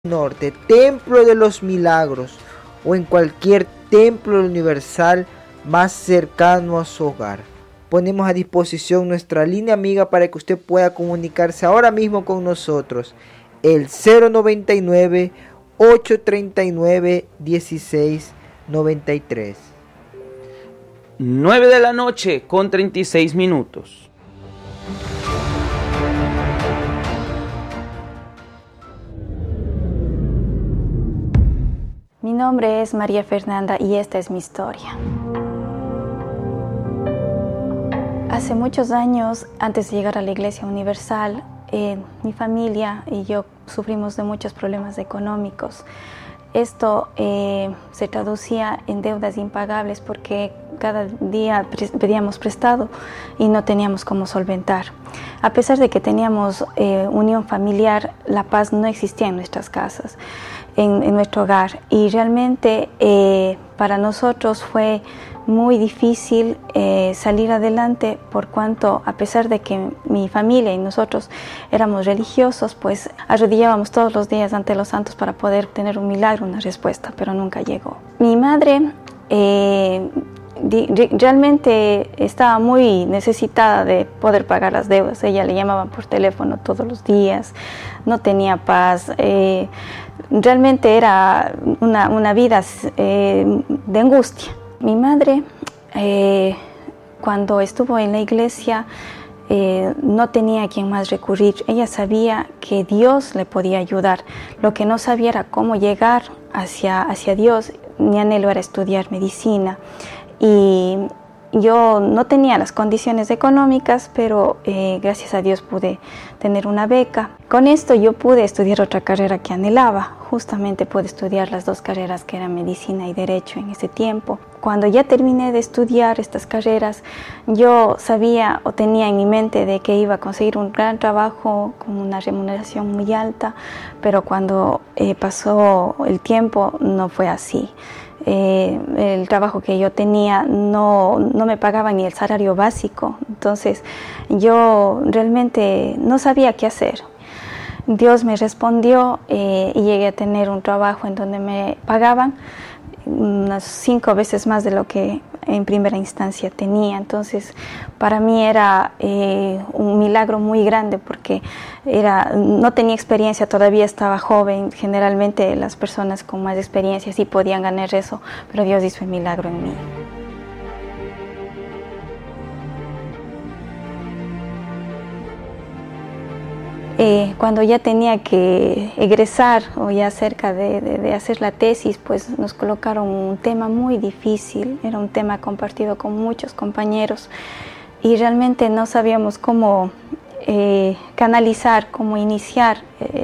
Norte, Templo de los Milagros o en cualquier templo universal más cercano a su hogar. Ponemos a disposición nuestra línea amiga para que usted pueda comunicarse ahora mismo con nosotros. El 099 839 1693. 9 de la noche con 36 minutos. Mi nombre es María Fernanda y esta es mi historia. Hace muchos años, antes de llegar a la Iglesia Universal, mi familia y yo sufrimos de muchos problemas económicos. Esto se traducía en deudas impagables porque cada día pedíamos prestado y no teníamos cómo solventar. A pesar de que teníamos unión familiar, la paz no existía en nuestras casas, en nuestro hogar. Y realmente para nosotros fue muy difícil salir adelante por cuanto, a pesar de que mi familia y nosotros éramos religiosos, pues arrodillábamos todos los días ante los santos para poder tener un milagro, una respuesta, pero nunca llegó. Mi madre realmente estaba muy necesitada de poder pagar las deudas. Ella le llamaban por teléfono todos los días, no tenía paz. Realmente era una vida de angustia. Mi madre, cuando estuvo en la iglesia, no tenía a quien más recurrir. Ella sabía que Dios le podía ayudar. Lo que no sabía era cómo llegar hacia Dios. Mi anhelo era estudiar medicina. Y yo no tenía las condiciones económicas, pero gracias a Dios pude tener una beca. Con esto yo pude estudiar otra carrera que anhelaba. Justamente pude estudiar las dos carreras que eran medicina y derecho en ese tiempo. Cuando ya terminé de estudiar estas carreras, yo sabía o tenía en mi mente de que iba a conseguir un gran trabajo con una remuneración muy alta, pero cuando pasó el tiempo no fue así. El trabajo que yo tenía no me pagaba ni el salario básico, entonces yo realmente no sabía qué hacer. Dios me respondió y llegué a tener un trabajo en donde me pagaban unas 5 veces más de lo que en primera instancia tenía. Entonces para mí era un milagro muy grande porque no tenía experiencia, todavía estaba joven. Generalmente las personas con más experiencia sí podían ganar eso, pero Dios hizo el milagro en mí. Cuando ya tenía que egresar o ya cerca de hacer la tesis, pues nos colocaron un tema muy difícil. Era un tema compartido con muchos compañeros y realmente no sabíamos cómo canalizar, cómo iniciar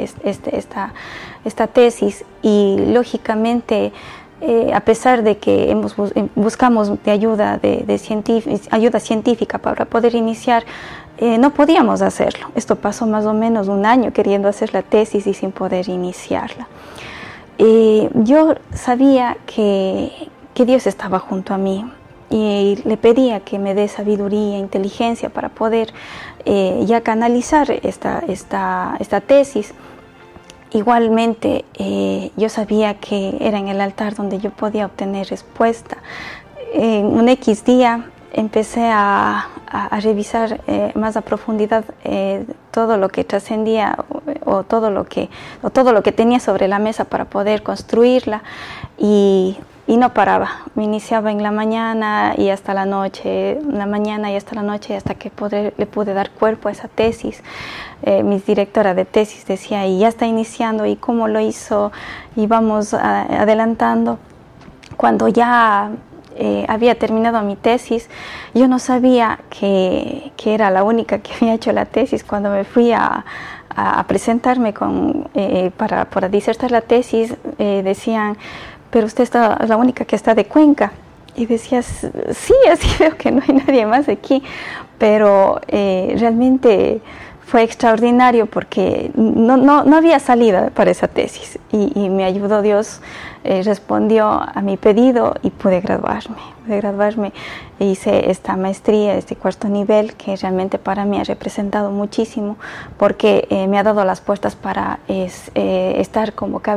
esta tesis. Y lógicamente, a pesar de que buscamos de ayuda ayuda científica para poder iniciar, no podíamos hacerlo. Esto pasó más o menos un año queriendo hacer la tesis y sin poder iniciarla. Yo sabía que Dios estaba junto a mí y le pedía que me dé sabiduría e inteligencia para poder ya canalizar esta tesis. Igualmente, yo sabía que era en el altar donde yo podía obtener respuesta. En un X día empecé a revisar más a profundidad todo lo que trascendía o todo lo que tenía sobre la mesa para poder construirla y no paraba. Me iniciaba en la mañana y hasta la noche, en la mañana y hasta la noche, hasta que le pude dar cuerpo a esa tesis. Mi directora de tesis decía, y ya está iniciando, ¿y cómo lo hizo? Y vamos adelantando. Cuando ya había terminado mi tesis, yo no sabía que era la única que había hecho la tesis. Cuando me fui a presentarme para disertar la tesis, decían, pero usted es la única que está de Cuenca. Y decía, sí, así veo que no hay nadie más aquí, pero realmente fue extraordinario porque no había salida para esa tesis y me ayudó Dios, respondió a mi pedido y pude graduarme. Hice esta maestría, este 4º nivel, que realmente para mí ha representado muchísimo porque me ha dado las puertas para estar como